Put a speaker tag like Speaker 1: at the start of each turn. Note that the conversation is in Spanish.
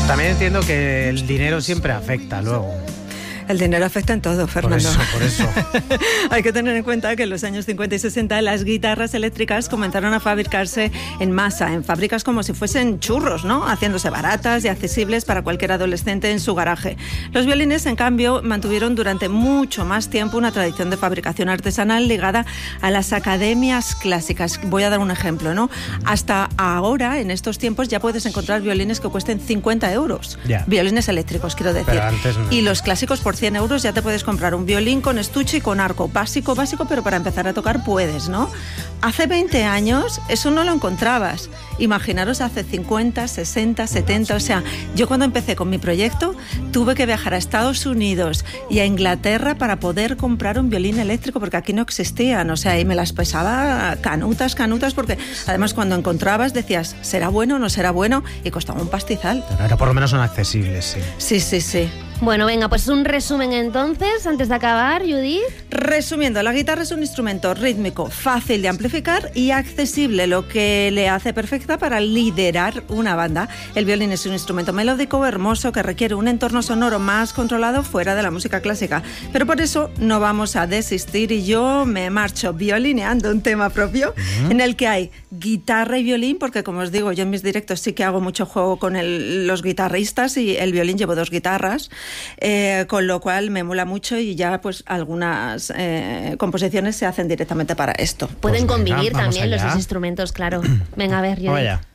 Speaker 1: También entiendo que el dinero siempre afecta luego.
Speaker 2: El dinero afecta en todo, Fernando.
Speaker 1: Por eso.
Speaker 2: Hay que tener en cuenta que en los años 50 y 60 las guitarras eléctricas comenzaron a fabricarse en masa, en fábricas como si fuesen churros, ¿no? Haciéndose baratas y accesibles para cualquier adolescente en su garaje. Los violines, en cambio, mantuvieron durante mucho más tiempo una tradición de fabricación artesanal ligada a las academias clásicas. Voy a dar un ejemplo, ¿no? Hasta ahora, en estos tiempos, ya puedes encontrar violines que cuesten 50 euros.
Speaker 1: Ya.
Speaker 2: Violines eléctricos, quiero decir.
Speaker 1: Pero antes no.
Speaker 2: Y los clásicos, por 100 euros ya te puedes comprar un violín con estuche y con arco. Básico, pero para empezar a tocar puedes, ¿no? Hace 20 años eso no lo encontrabas. Imaginaros hace 50, 60, 70... O sea, yo cuando empecé con mi proyecto tuve que viajar a Estados Unidos y a Inglaterra para poder comprar un violín eléctrico porque aquí no existían. O sea, y me las pesaba canutas, porque además cuando encontrabas decías, ¿será bueno o no será bueno? Y costaba un pastizal.
Speaker 1: Pero por lo menos son accesibles, sí.
Speaker 2: Sí.
Speaker 3: Bueno, venga, pues un resumen entonces, antes de acabar, Judith.
Speaker 2: Resumiendo, la guitarra es un instrumento rítmico, fácil de amplificar y accesible, lo que le hace perfecta para liderar una banda. El violín es un instrumento melódico, hermoso, que requiere un entorno sonoro más controlado fuera de la música clásica. Pero por eso no vamos a desistir y yo me marcho violineando un tema propio en el que hay guitarra y violín, porque como os digo, yo en mis directos sí que hago mucho juego con los guitarristas y el violín llevo 2 guitarras. Con lo cual me mola mucho y ya pues algunas composiciones se hacen directamente para esto.
Speaker 3: Pueden
Speaker 1: Pues venga,
Speaker 3: convivir
Speaker 1: vamos
Speaker 3: también
Speaker 1: allá.
Speaker 3: los dos instrumentos, claro. Venga, a ver, Judith.
Speaker 1: Vaya.